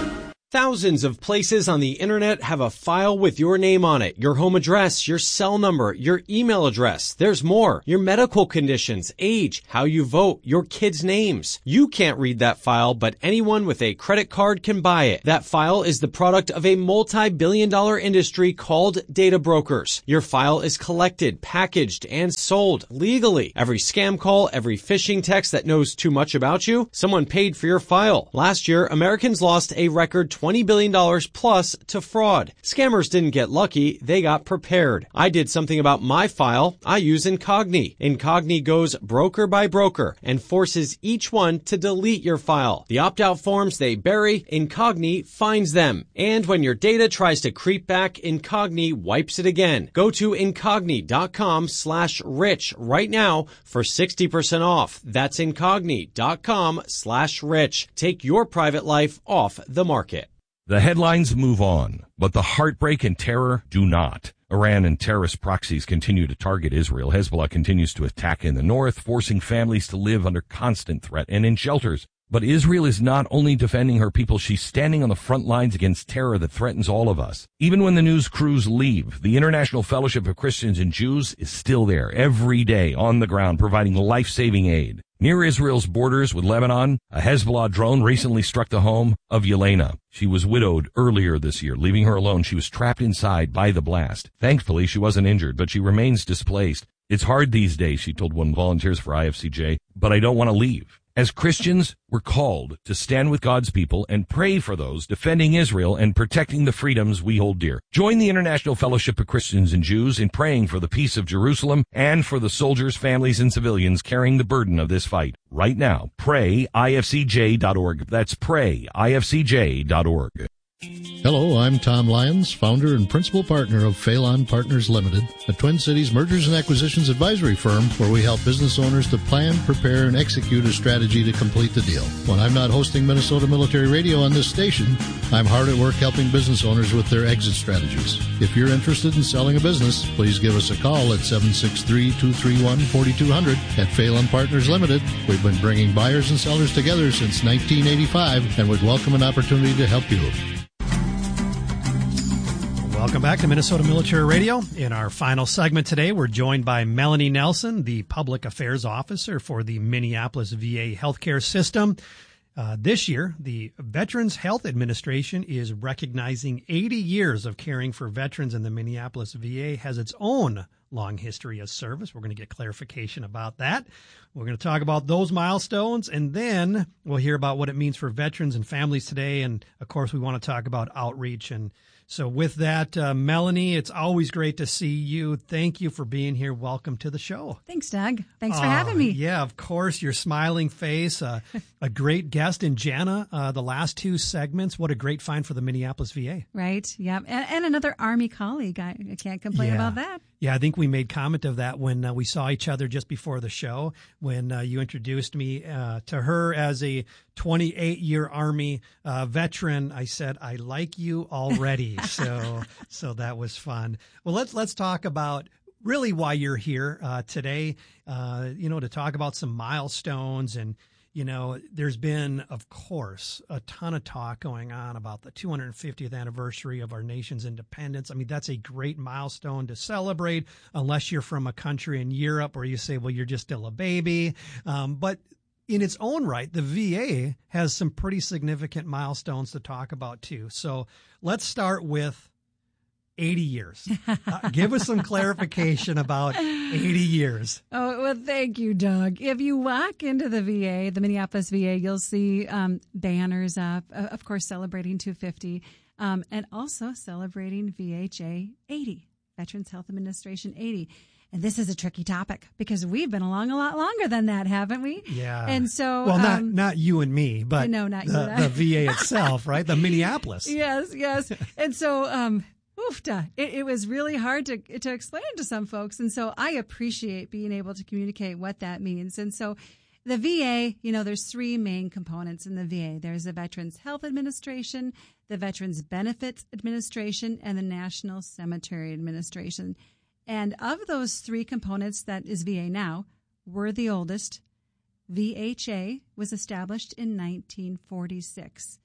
Speaker 2: Thousands of places on the internet have a file with your name on it, your home address, your cell number, your email address. There's more. Your medical conditions, age, how you vote, your kids' names. You can't read that file, but anyone with a credit card can buy it. That file is the product of a multi-billion dollar industry called data brokers. Your file is collected, packaged, and sold legally. Every scam call, every phishing text that knows too much about you, someone paid for your file. Last year, Americans lost a record twenty billion dollars plus to fraud. Scammers didn't get lucky, they got prepared. I did something about my file. I use Incogni. Incogni goes broker by broker and forces each one to delete your file. The opt-out forms they bury, Incogni finds them. And when your data tries to creep back, Incogni wipes it again. Go to Incogni.com slash rich right now for sixty percent off. That's Incogni.com slash rich. Take your private life off the market.
Speaker 20: The headlines move on, but the heartbreak and terror do not. Iran and terrorist proxies continue to target Israel. Hezbollah continues to attack in the north, forcing families to live under constant threat and in shelters. But Israel is not only defending her people, she's standing on the front lines against terror that threatens all of us. Even when the news crews leave, the International Fellowship of Christians and Jews is still there every day on the ground providing life-saving aid. Near Israel's borders with Lebanon, a Hezbollah drone recently struck the home of Yelena. She was widowed earlier this year. Leaving her alone, she was trapped inside by the blast. Thankfully, she wasn't injured, but she remains displaced. It's hard these days, she told one Volunteers for I F C J, but I don't want to leave. As Christians, we're called to stand with God's people and pray for those defending Israel and protecting the freedoms we hold dear. Join the International Fellowship of Christians and Jews in praying for the peace of Jerusalem and for the soldiers, families, and civilians carrying the burden of this fight. Right now, pray I F C J dot org. That's pray I F C J dot org.
Speaker 3: Hello, I'm Tom Lyons, founder and principal partner of Phelan Partners Limited, a Twin Cities mergers and acquisitions advisory firm where we help business owners to plan, prepare, and execute a strategy to complete the deal. When I'm not hosting Minnesota Military Radio on this station, I'm hard at work helping business owners with their exit strategies. If you're interested in selling a business, please give us a call at seven six three, two three one, four two zero zero. At Phelan Partners Limited, we've been bringing buyers and sellers together since nineteen eighty-five and would welcome an opportunity to help you.
Speaker 1: Welcome back to Minnesota Military Radio. In our final segment today, we're joined by Melanie Nelson, the Public Affairs Officer for the Minneapolis V A healthcare system. Uh, this year, the Veterans Health Administration is recognizing eighty years of caring for veterans, and the Minneapolis V A has its own long history of service. We're going to get clarification about that. We're going to talk about those milestones, and then we'll hear about what it means for veterans and families today. And, of course, we want to talk about outreach. And so with that, uh, Melanie, it's always great to see you. Thank you for being here. Welcome to the show.
Speaker 4: Thanks, Doug. Thanks for
Speaker 1: uh,
Speaker 4: having me.
Speaker 1: Yeah, of course, your smiling face, uh, a great guest in Jana, uh, the last two segments. What a great find for the Minneapolis V A.
Speaker 4: Right, yeah. And, and another Army colleague. I, I can't complain
Speaker 1: Yeah.
Speaker 4: about that.
Speaker 1: Yeah, I think we made comment of that when uh, we saw each other just before the show, when uh, you introduced me uh, to her as a twenty-eight-year Army uh, veteran. I said, I like you already. so so that was fun. Well, let's let's talk about really why you're here uh, today, uh, you know, to talk about some milestones. And, you know, there's been, of course, a ton of talk going on about the two hundred fiftieth anniversary of our nation's independence. I mean, that's a great milestone to celebrate, unless you're from a country in Europe where you say, well, you're just still a baby. Um, but in its own right, the V A has some pretty significant milestones to talk about, too. So let's start with eighty years. Uh, give us some clarification about eighty years.
Speaker 4: Oh, well, thank you, Doug. If you walk into the V A, the Minneapolis V A, you'll see um, banners up, uh, of course, celebrating two fifty, um, and also celebrating V H A eighty, Veterans Health Administration eighty. And this is a tricky topic because we've been along a lot longer than that, haven't we?
Speaker 1: Yeah.
Speaker 4: And so,
Speaker 1: well, not
Speaker 4: um,
Speaker 1: not you and me, but
Speaker 4: no, not you
Speaker 1: the,
Speaker 4: and I.
Speaker 1: the V A itself, right? The Minneapolis.
Speaker 4: Yes, yes. And so, um, oofta, it, it was really hard to to explain to some folks. And so I appreciate being able to communicate what that means. And so the V A, you know, there's three main components in the V A. There's the Veterans Health Administration, the Veterans Benefits Administration, and the National Cemetery Administration. And of those three components that is V A now, we're the oldest. V H A was established in nineteen forty-six.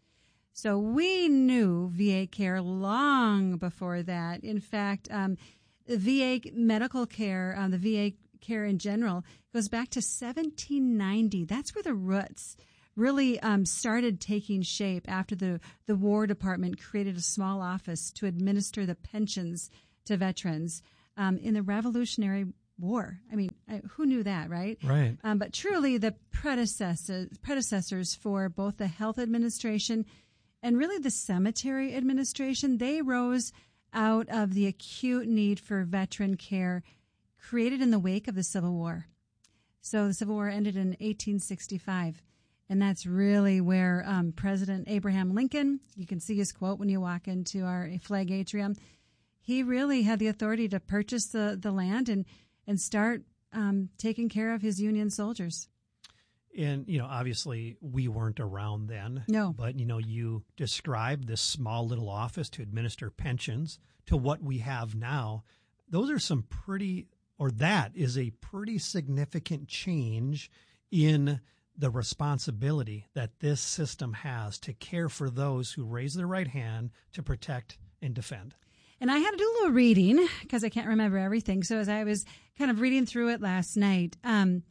Speaker 4: So we knew V A care long before that. In fact, um, the V A medical care, uh, the V A care in general, goes back to seventeen ninety. That's where the roots really um, started taking shape after the, the War Department created a small office to administer the pensions to veterans um, in the Revolutionary War. I mean, I, who knew that, right?
Speaker 1: Right.
Speaker 4: Um, but truly, the predecessors, predecessors for both the Health Administration and really the Cemetery Administration, they rose out of the acute need for veteran care created in the wake of the Civil War. So the Civil War ended in eighteen sixty-five. And that's really where um, President Abraham Lincoln, you can see his quote when you walk into our flag atrium, he really had the authority to purchase the, the land and, and start um, taking care of his Union soldiers.
Speaker 1: And, you know, obviously we weren't around then.
Speaker 4: No.
Speaker 1: But, you know, you described this small little office to administer pensions to what we have now. Those are some pretty, or that is a pretty significant change in the responsibility that this system has to care for those who raise their right hand to protect and defend.
Speaker 4: And I had to do a little reading because I can't remember everything. So as I was kind of reading through it last night, um,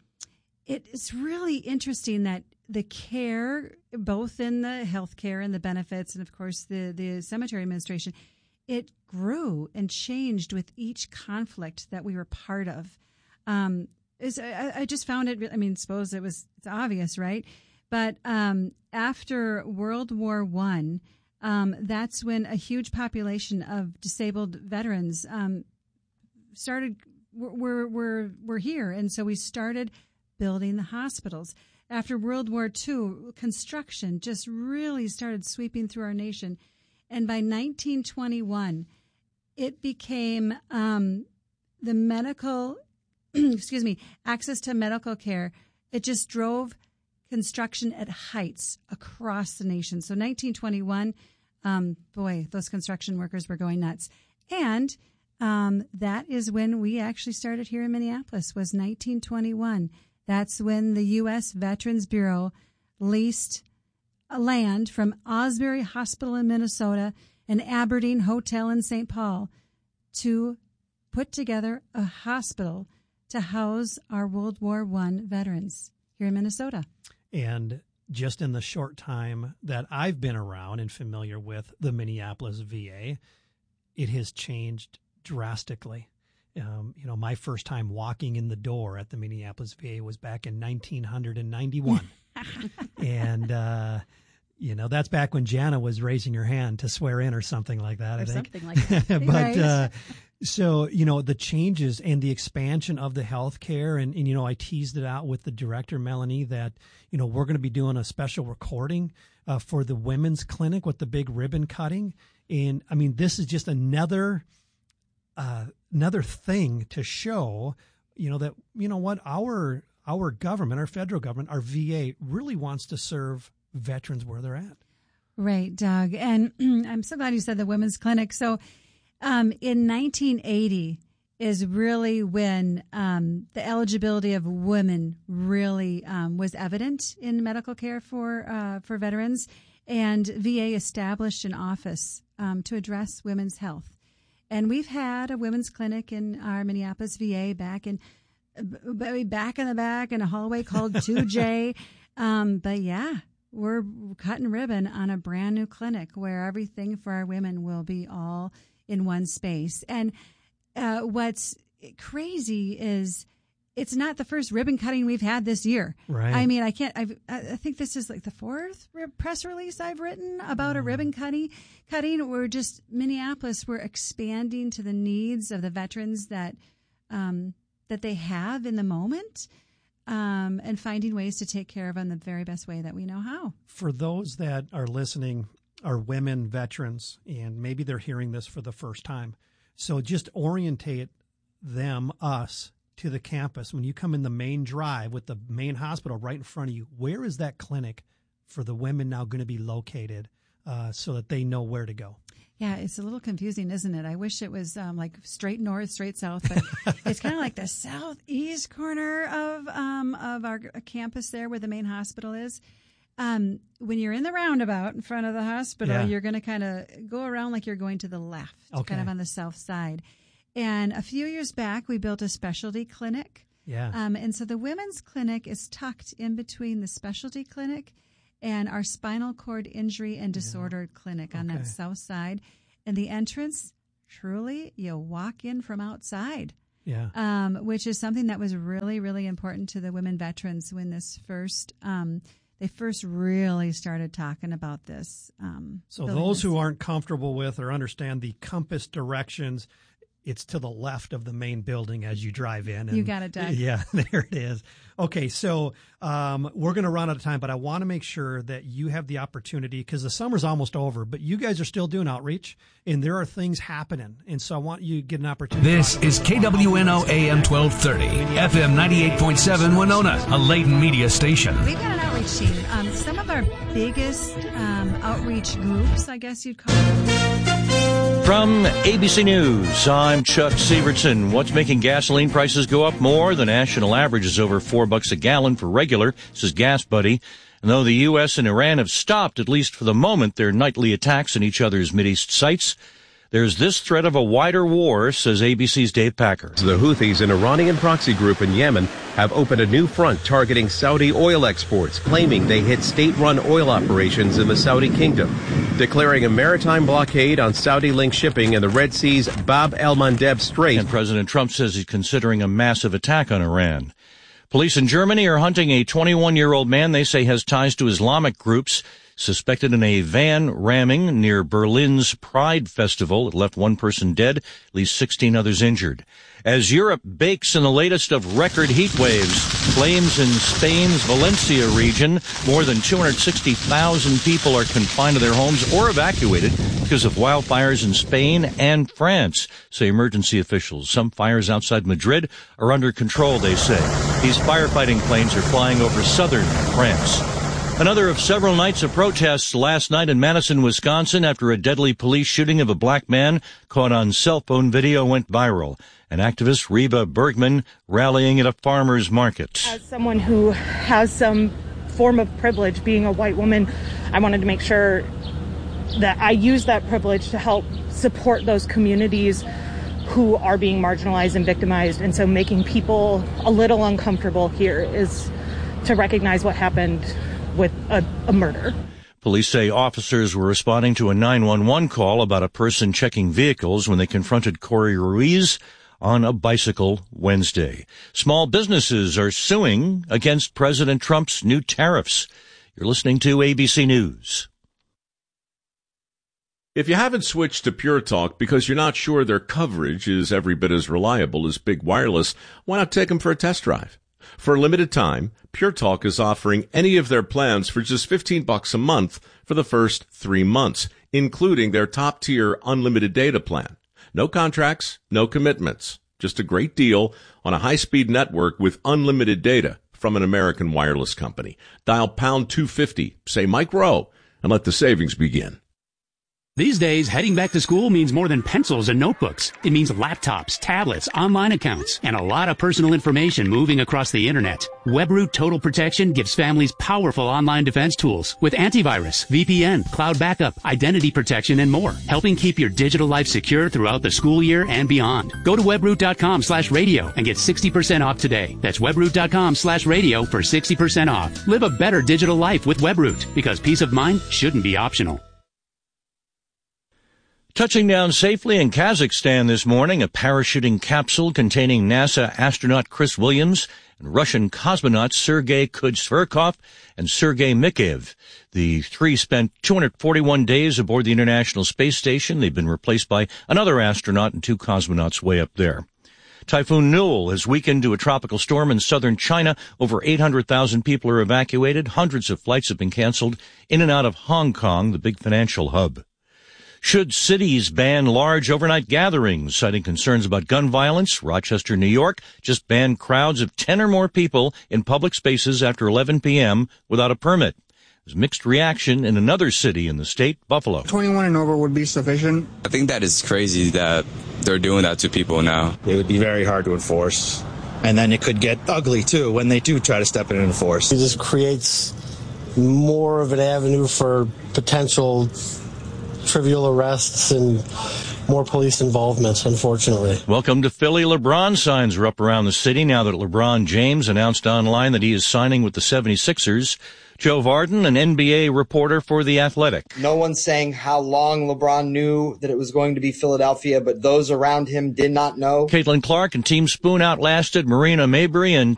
Speaker 4: it's really interesting that the care, both in the health care and the benefits, and of course the, the cemetery administration, it grew and changed with each conflict that we were part of. Um, is I, I just found it, I mean, suppose it was, it's obvious, right? But um, after World War One, um, that's when a huge population of disabled veterans um, started, were, were, were here. And so we started building the hospitals. After World War Two, construction just really started sweeping through our nation. And by nineteen twenty-one, it became um, the medical, excuse me, access to medical care. It just drove construction at heights across the nation. So nineteen twenty-one, um, boy, those construction workers were going nuts. And um, that is when we actually started here in Minneapolis, was nineteen twenty-one. That's when the U S Veterans Bureau leased land from Osbury Hospital in Minnesota and Aberdeen Hotel in Saint Paul to put together a hospital to house our World War One veterans here in Minnesota.
Speaker 1: And just in the short time that I've been around and familiar with the Minneapolis V A, it has changed drastically. Um, you know, my first time walking in the door at the Minneapolis V A was back in nineteen ninety-one. and, uh, you know, that's back when Jana was raising her hand to swear in or something like that,
Speaker 19: or
Speaker 1: I think.
Speaker 19: Something like that.
Speaker 1: but,
Speaker 19: right.
Speaker 1: uh, so, you know, the changes and the expansion of the healthcare, and, and, you know, I teased it out with the director, Melanie, that, you know, we're going to be doing a special recording uh, for the women's clinic with the big ribbon cutting. And, I mean, this is just another uh, another thing to show, you know, that, you know what, our our government, our federal government, our V A really wants to serve veterans where they're at.
Speaker 4: Right, Doug. And I'm so glad you said the women's clinic. So um, in nineteen eighty is really when um, the eligibility of women really um, was evident in medical care for uh, for veterans. And V A established an office um, to address women's health. And we've had a women's clinic in our Minneapolis V A back in back in the back in a hallway called two J. um, but yeah, we're cutting ribbon on a brand new clinic where everything for our women will be all in one space. And uh, what's crazy is it's not the first ribbon cutting we've had this year.
Speaker 1: Right.
Speaker 4: I mean, I can't, I've, I think this is like the fourth press release I've written about a ribbon cutting. Cutting. We're just, Minneapolis, we're expanding to the needs of the veterans that, um, that they have in the moment, um, and finding ways to take care of them the very best way that we know how.
Speaker 1: For those that are listening, are women veterans, and maybe they're hearing this for the first time. So just orientate them, us, to the campus. When you come in the main drive with the main hospital right in front of you, where is that clinic for the women now going to be located uh, so that they know where to go?
Speaker 4: Yeah, it's a little confusing, isn't it? I wish it was um, like straight north, straight south, but it's kind of like the southeast corner of um, of our campus there where the main hospital is. Um, when you're in the roundabout in front of the hospital,
Speaker 1: Yeah.
Speaker 4: you're going to kind of go around like you're going to the left,
Speaker 1: Okay.
Speaker 4: kind of on the south side. And a few years back, we built a specialty clinic.
Speaker 1: Yeah.
Speaker 4: Um, and so the women's clinic is tucked in between the specialty clinic and our spinal cord injury and disorder clinic on
Speaker 1: Okay.
Speaker 4: that south side. And the entrance, truly, you walk in from outside.
Speaker 1: Yeah.
Speaker 4: Um, which is something that was really, really important to the women veterans when this first, um, they first really started talking about this. Um,
Speaker 1: So
Speaker 4: building
Speaker 1: those
Speaker 4: this.
Speaker 1: who aren't comfortable with or understand the compass directions, it's to the left of the main building as you drive in. And
Speaker 4: You got it, Doug.
Speaker 1: Yeah, there it is. Okay, so um, we're going to run out of time, but I want to make sure that you have the opportunity because the summer's almost over, but you guys are still doing outreach, and there are things happening. And so I want you to get an opportunity.
Speaker 5: This is K W N O A M twelve thirty, F M ninety-eight point seven Winona, a Layton media station.
Speaker 4: We've got an outreach team. Um, some of our biggest um, outreach groups, I guess you'd call them.
Speaker 6: From A B C News, I'm Chuck Severson. What's making gasoline prices go up more? The national average is over four bucks a gallon for regular. This is Gas Buddy. And though the U S and Iran have stopped, at least for the moment, their nightly attacks on each other's Mideast sites, there's this threat of a wider war, says A B C's Dave Packer.
Speaker 7: The Houthis, an Iranian proxy group in Yemen, have opened a new front targeting Saudi oil exports, claiming they hit state-run oil operations in the Saudi kingdom, declaring a maritime blockade on Saudi-linked shipping in the Red Sea's Bab el-Mandeb Strait.
Speaker 6: And President Trump says he's considering a massive attack on Iran. Police in Germany are hunting a twenty-one-year-old man they say has ties to Islamic groups, suspected in a van ramming near Berlin's Pride Festival. It left one person dead, at least sixteen others injured. As Europe bakes in the latest of record heat waves, flames in Spain's Valencia region, more than two hundred sixty thousand people are confined to their homes or evacuated because of wildfires in Spain and France, say emergency officials. Some fires outside Madrid are under control, they say. These firefighting planes are flying over southern France. Another of several nights of protests last night in Madison, Wisconsin, after a deadly police shooting of a black man caught on cell phone video went viral. An activist, Reba Bergman, rallying at a farmer's market.
Speaker 8: As someone who has some form of privilege, being a white woman, I wanted to make sure that I use that privilege to help support those communities who are being marginalized and victimized. And so making people a little uncomfortable here is to recognize what happened with a, a murder.
Speaker 6: Police say officers were responding to a nine one one call about a person checking vehicles when they confronted Corey Ruiz on a bicycle Wednesday. Small businesses are suing against President Trump's new tariffs. You're listening to A B C News.
Speaker 9: If you haven't switched to Pure Talk because you're not sure their coverage is every bit as reliable as Big Wireless, why not take them for a test drive? For a limited time, Pure Talk is offering any of their plans for just fifteen bucks a month for the first three months, including their top-tier unlimited data plan. No contracts, no commitments. Just a great deal on a high-speed network with unlimited data from an American wireless company. Dial pound two fifty, say Mike Rowe, and let the savings begin.
Speaker 10: These days, heading back to school means more than pencils and notebooks. It means laptops, tablets, online accounts, and a lot of personal information moving across the internet. WebRoot Total Protection gives families powerful online defense tools with antivirus, V P N, cloud backup, identity protection, and more, helping keep your digital life secure throughout the school year and beyond. Go to webroot.com slash radio and get sixty percent off today. That's webroot.com slash radio for sixty percent off. Live a better digital life with WebRoot, because peace of mind shouldn't be optional.
Speaker 6: Touching down safely in Kazakhstan this morning, a parachuting capsule containing NASA astronaut Chris Williams and Russian cosmonauts Sergei Kudzverkov and Sergei Mikheyev. The three spent two hundred forty-one days aboard the International Space Station. They've been replaced by another astronaut and two cosmonauts way up there. Typhoon Newell has weakened to a tropical storm in southern China. Over eight hundred thousand people are evacuated. Hundreds of flights have been canceled in and out of Hong Kong, the big financial hub. Should cities ban large overnight gatherings, citing concerns about gun violence? Rochester, New York just banned crowds of ten or more people in public spaces after eleven p.m. without a permit. There's mixed reaction in another city in the state, Buffalo.
Speaker 11: twenty-one and over would be sufficient.
Speaker 12: I think that is crazy that they're doing that to people now.
Speaker 29: It would be very hard to enforce. And then it could get ugly, too, when they do try to step in and enforce.
Speaker 30: It just creates
Speaker 13: more of an avenue for potential trivial arrests and more police involvement, unfortunately.
Speaker 6: Welcome to Philly. LeBron signs are up around the city now that LeBron James announced online that he is signing with the seventy-sixers. Joe Varden, an N B A reporter for The Athletic.
Speaker 14: No one's saying how long LeBron knew that it was going to be Philadelphia, but those around him did not know.
Speaker 6: Caitlin Clark and Team Spoon outlasted Marina Mabrey and